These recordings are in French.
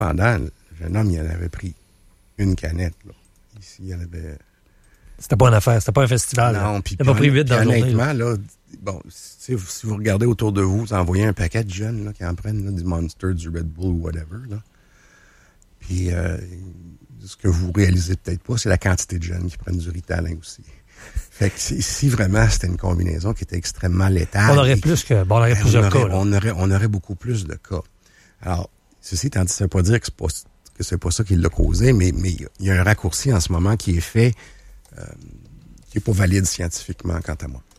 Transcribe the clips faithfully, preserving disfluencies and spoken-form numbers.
Pendant, le jeune homme, il en avait pris une canette. Là. Ici, il y en avait... C'était pas une affaire, c'était pas un festival. Non, puis il n'a pas pris huit dans la journée. Honnêtement, là, bon, si vous, si vous regardez autour de vous, vous en voyez un paquet de jeunes là, qui en prennent là, du Monster, du Red Bull ou whatever. Là. Puis, euh, ce que vous réalisez peut-être pas, c'est la quantité de jeunes qui prennent du Ritalin aussi. Fait que si vraiment c'était une combinaison qui était extrêmement létale... On aurait plus que... Bon, on aurait plusieurs on aurait, cas. On aurait, on aurait beaucoup plus de cas. Alors, ceci étant dit, ça ne veut pas dire que c'est pas, que c'est pas ça qui l'a causé, mais mais il y a un raccourci en ce moment qui est fait... Euh, qui n'est pas valide scientifiquement, quant à moi.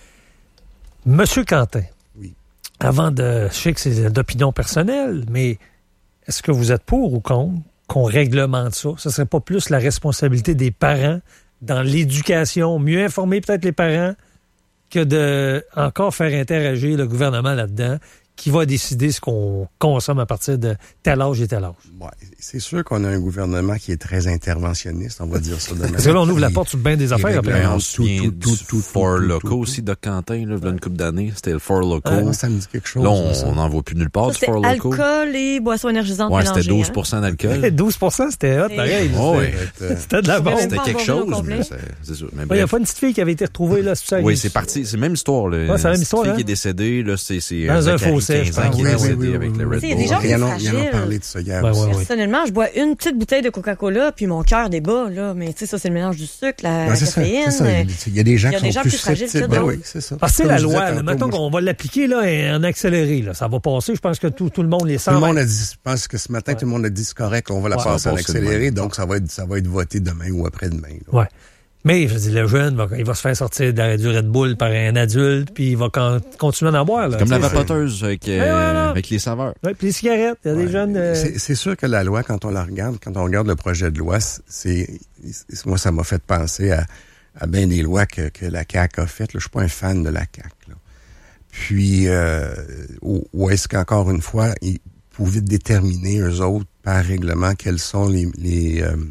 Monsieur Quentin, oui. Avant de... Je sais que c'est d'opinion personnelle, mais est-ce que vous êtes pour ou contre qu'on réglemente ça? Ce ne serait pas plus la responsabilité des parents dans l'éducation, mieux informer peut-être les parents que de encore faire interagir le gouvernement là-dedans, qui va décider ce qu'on consomme à partir de tel âge et tel âge. Ouais, c'est sûr qu'on a un gouvernement qui est très interventionniste, on va dire ça de manière. Parce que là, on ouvre la porte sur bien des affaires. Après, on se souvient du Four Loko aussi de Quentin, là, il y a une couple d'années. C'était le Four Loko. Ah, ça me dit quelque chose. Là, on n'en voit plus nulle part ça, du Four Loko. Alcool et boissons énergisantes ouais, mélangées. C'était douze pour cent hein? d'alcool. douze pour cent, c'était hot, pareil. Oh, ouais. C'était de la bombe. C'était quelque chose, mais c'est, c'est sûr. Il n'y a pas une petite fille qui avait été retrouvée là, ça. Oui, c'est parti. C'est la même histoire, là. Ouais, c'est la même histoire, une fille hein? qui est décédée, là, c'est, c'est dans un fossé, quinze ans qui est décédé avec le Red Bull. Il y a des gens qui sont fragiles. Ils en ont parlé de ça hier. Ouais, ouais, personnellement, je bois une petite bouteille de Coca-Cola, puis mon cœur débat, là. Mais tu sais, ça, c'est le mélange du sucre, la non, c'est caféine. Ça, c'est ça. Il y a des gens il y a qui des sont gens plus plus fragiles que susceptibles. d'autres. Ben oui, c'est ça. Parce que c'est Comme la je loi. disais Là, tantôt, mettons moi, qu'on va l'appliquer là, en accéléré. Là. Ça va passer. Je pense que tout, tout le monde les sent. Tout le monde a dit, je pense que ce matin, Ouais. tout le monde a dit c'est correct, on va la Ouais, passer en passer accéléré, demain. donc ça va être, ça va être voté demain ou après-demain. Là. Ouais. Mais, je dis, le jeune, va, il va se faire sortir de, du Red Bull par un adulte, puis il va con, continuer d'en boire. Là, comme la t'sais. vapoteuse avec, euh, Ouais, ouais, ouais. avec les saveurs. Oui, puis les cigarettes. Il y a Ouais. des jeunes... Euh... C'est, c'est sûr que la loi, quand on la regarde, quand on regarde le projet de loi, c'est, c'est moi, ça m'a fait penser à, à bien des lois que, que la C A Q a faites. Là. Je suis pas un fan de la C A Q. Là. Puis, euh, où, où est-ce qu'encore une fois, ils pouvaient déterminer, eux autres, par règlement, quelles sont les... les euh,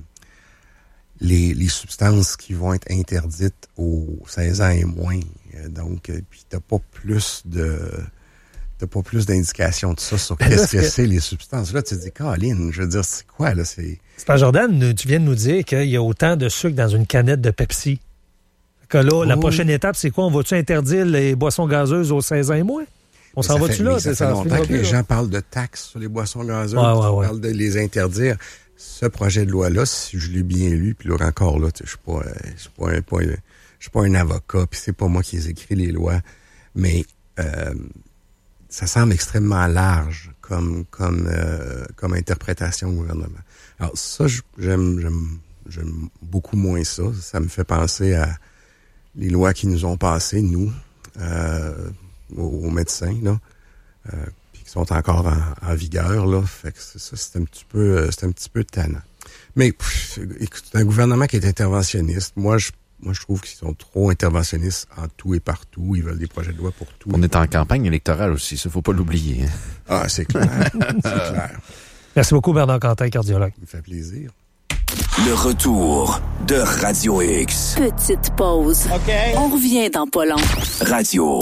Les, les substances qui vont être interdites aux seize ans et moins. Euh, donc, euh, puis t'as pas plus de... T'as pas plus d'indications de ça sur Ben qu'est-ce là, que c'est- c'est, les substances. Là, tu te dis, Caroline, je veux dire, c'est quoi, là? C'est... C'est pas Jordan, nous- tu viens de nous dire qu'il y a autant de sucre dans une canette de Pepsi. Que là, la Oh. prochaine étape, c'est quoi? On va-tu interdire les boissons gazeuses aux seize ans et moins? On s'en Ça va-tu fait- là? mais Ça C'est fait ça, longtemps ça que finira les plus, là. gens parlent de taxes sur les boissons gazeuses. Ouais, ouais, on ouais. parle de les interdire. Ce projet de loi-là, si je l'ai bien lu, puis là, encore là, tu sais, je suis pas, euh, je suis pas, un- pas, un- je suis pas un avocat, puis c'est pas moi qui ai écrit les lois, mais euh, ça semble extrêmement large comme comme euh, comme interprétation au gouvernement. Alors ça, je- j'aime j'aime j'aime beaucoup moins ça. Ça me fait penser à les lois qui nous ont passées, nous, euh, aux, aux médecins, là. Euh, qui sont encore en, en vigueur, là. Fait que c'est ça, c'est un petit peu, euh, c'est un petit peu tannant. Mais, pff, écoute, c'est un gouvernement qui est interventionniste. Moi, je, moi, je trouve qu'ils sont trop interventionnistes en tout et partout. Ils veulent des projets de loi pour tout. On est en campagne électorale aussi, ça, faut pas l'oublier. Hein. Ah, c'est clair. C'est clair. Merci beaucoup, Bernard Quentin, cardiologue. Ça me fait plaisir. Le retour de Radio X. Petite pause. OK. On revient dans pas long. Radio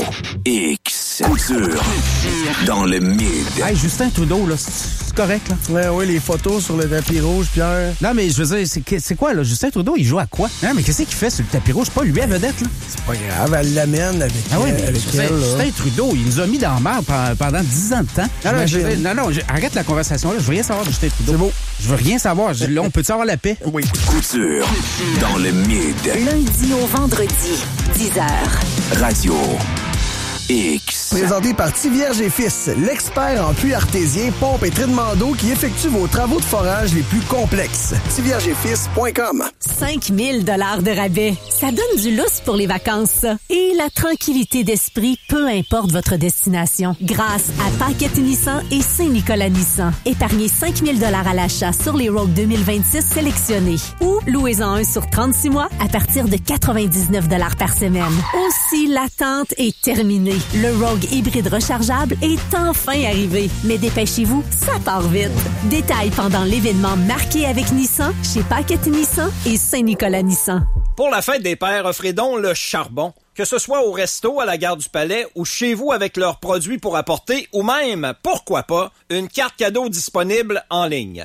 X. Couture. Dans le mid. Hey, Justin Trudeau, là, c'est correct, là? Ouais, oui, les photos sur le tapis rouge, Pierre. Non, mais je veux dire, c'est, que- c'est quoi, là? Justin Trudeau, il joue à quoi? Non, mais qu'est-ce qu'il fait sur le tapis rouge? C'est pas lui à vedette, là? C'est pas grave, elle l'amène avec, Ah oui, euh, mais avec Justin, elle, là. Justin Trudeau, il nous a mis dans la merde pendant, pendant dix ans de temps. Non, non, je, J'imagine. non, non, je- arrête la conversation, là. Je veux rien savoir de Justin Trudeau. C'est beau. Je veux rien savoir. Je- là, on peut-tu avoir la paix? Oui. Couture. Dans le mid. Lundi au vendredi, dix heures. Radio X. Présenté par Tivierge et Fils, l'expert en puits artésien, pompe et traitement d'eau qui effectue vos travaux de forage les plus complexes. tivierge et fils point com. cinq mille dollars de rabais. Ça donne du lousse pour les vacances, ça. Et la tranquillité d'esprit, peu importe votre destination. Grâce à Paquette Nissan et Saint-Nicolas Nissan. Épargnez cinq mille dollars à l'achat sur les Rogue deux mille vingt-six sélectionnés. Ou louez-en un sur trente-six mois à partir de quatre-vingt-dix-neuf dollars par semaine. Aussi, l'attente est terminée. Le Rogue hybride rechargeable est enfin arrivé. Mais dépêchez-vous, ça part vite. Détails pendant l'événement marqué avec Nissan chez Paquette Nissan et Saint-Nicolas Nissan. Pour la fête des pères, offrez donc le charbon. Que ce soit au resto, à la Gare du Palais ou chez vous avec leurs produits pour apporter ou même, pourquoi pas, une carte cadeau disponible en ligne.